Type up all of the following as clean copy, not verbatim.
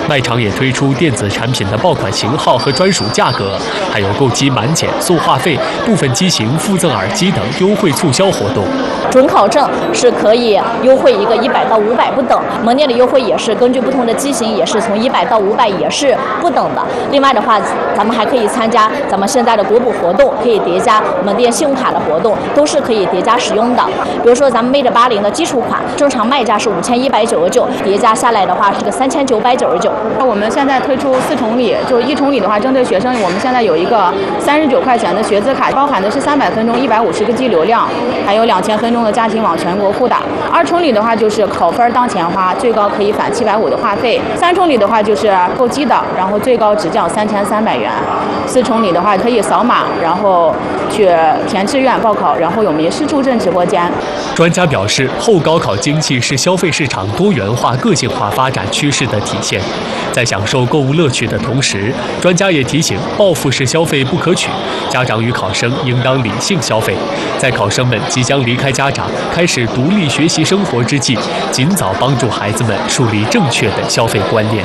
卖场也推出电子产品的爆款型号和专属价格，还有购机满减、送话费、部分机型附赠耳机等优惠促销活动。 准考证是可以优惠一个100到500不等，门店的优惠也是根据不同的机型，也是从100到500也是不等的。另外的话，咱们还可以参加咱们现在的国补活动，可以叠加门店信用卡的活动，都是可以叠加使用的。比如说咱们 Mate 80的基础款，正常卖价是5199，叠加下来的话是个3999。 我们现在推出4重礼，就1重礼的话，针对学生，我们现在有一个39块钱的学资卡，包含的是300分钟150个 G 流量，还有2000分钟的家庭网全国互打。2重礼的话就是考分当钱花，最高可以返750的话费。3重礼的话就是购机的，然后最高只降3300元。4重礼的话可以扫码，然后去填志愿报考，然后我们也是助阵直播间。 专家表示，后高考经济是消费市场多元化、个性化发展趋势的体现。在享受购物乐趣的同时，专家也提醒，报复式消费不可取，家长与考生应当理性消费。在考生们即将离开家长，开始独立学习生活之际，尽早帮助孩子们树立正确的消费观念。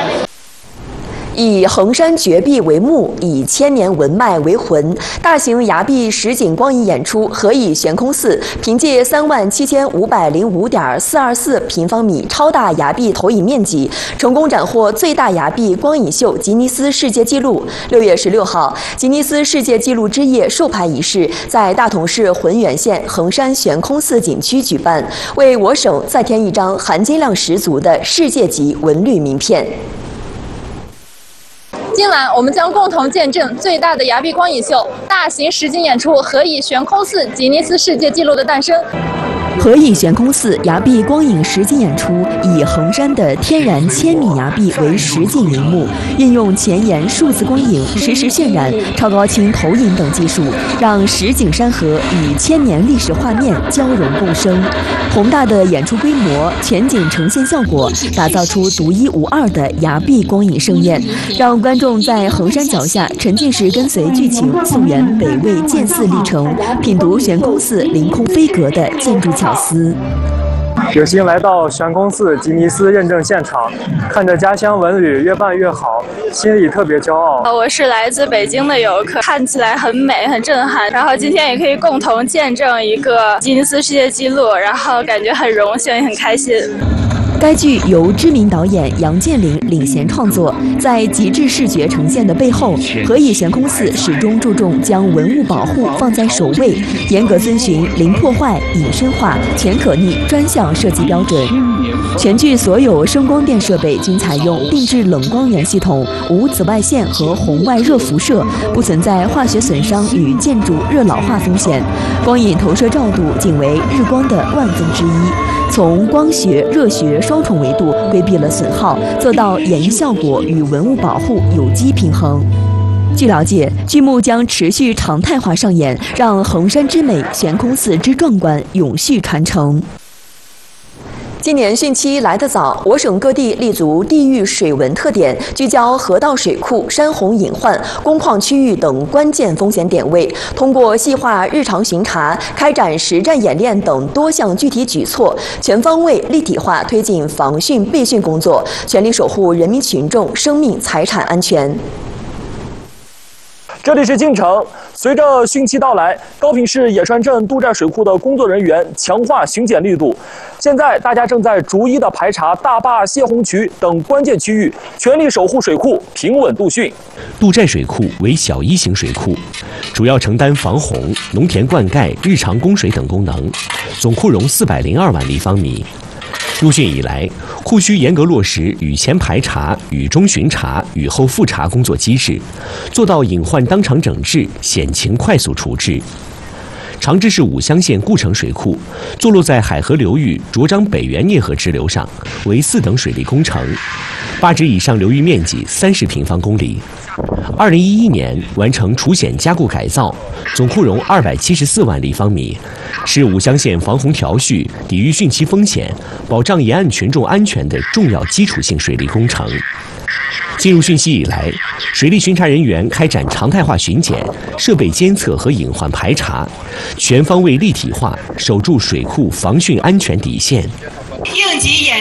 以衡山绝壁为墓，以千年文脉为魂。大型崖壁实景光影演出《何以悬空寺》凭借37505.424平方米超大崖壁投影面积，成功斩获最大崖壁光影秀吉尼斯世界纪录。6月16号，吉尼斯世界纪录之夜授牌仪式在大同市浑源县衡山悬空寺景区举办，为我省再添一张含金量十足的世界级文旅名片。 今晚我们将共同见证最大的崖壁光影秀大型实景演出《何以悬空寺》吉尼斯世界纪录的诞生。 何以悬空寺崖壁光影实景演出以衡山的天然1000米崖壁为实景荧幕，运用前沿数字光影、实时渲染、超高清投影等技术，让实景山河与千年历史画面交融共生。宏大的演出规模、全景呈现效果，打造出独一无二的崖壁光影盛宴，让观众在衡山脚下沉浸式跟随剧情溯源北魏建寺历程，品读悬空寺凌空飞阁的建筑巧思。 有幸来到悬空寺吉尼斯认证现场，看着家乡文旅越办越好，心里特别骄傲。 我是来自北京的游客，看起来很美很震撼，然后今天也可以共同见证一个吉尼斯世界纪录，然后感觉很荣幸也很开心。 该剧由知名导演杨建林领衔创作，在极致视觉呈现的背后，何以悬空寺始终注重将文物保护放在首位，严格遵循零破坏、隐身化、全可逆专项设计标准。全剧所有声光电设备均采用定制冷光源系统，无紫外线和红外热辐射，不存在化学损伤与建筑热老化风险。光影投射照度仅为日光的1/1000，从光学、热学双重维度规避了损耗，做到演绎效果与文物保护有机平衡。据了解，剧目将持续常态化上演，让衡山之美、悬空寺之壮观永续传承。今年汛期来得早，我省各地立足地域水文特点，聚焦河道水库、山洪隐患、工矿区域等关键风险点位，通过细化日常巡查、开展实战演练等多项具体举措，全方位立体化推进防汛备汛工作，全力守护人民群众生命财产安全。 这里是晋城。随着汛期到来，高平市野川镇杜寨水库的工作人员强化巡检力度。现在大家正在逐一的排查大坝、泄洪渠等关键区域，全力守护水库平稳度汛。 杜寨水库为小1型水库，主要承担防洪、农田灌溉、日常供水等功能，总库容402万立方米。入汛以来，库需严格落实雨前排查、雨中巡查、雨后复查工作机制，做到隐患当场整治、险情快速处置。长治市武乡县固城水库坐落在海河流域卓漳北源啮河支流上，为4等水利工程，8指以上流域面积30平方公里。2011年完成除险加固改造，总库容274万立方米，是武乡县防洪调蓄、抵御汛期风险、保障沿岸群众安全的重要基础性水利工程。进入汛期以来，水利巡查人员开展常态化巡检、设备监测和隐患排查，全方位立体化守住水库防汛安全底线。 应急演